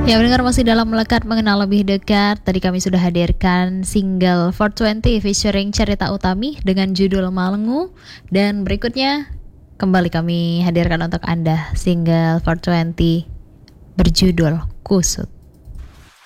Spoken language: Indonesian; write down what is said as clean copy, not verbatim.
Ya, mendengar masih dalam Melekat Mengenal Lebih Dekat. Tadi kami sudah hadirkan single 420 featuring Cerita Utami dengan judul Malengu. Dan berikutnya kembali kami hadirkan untuk Anda single 420 berjudul Kusut.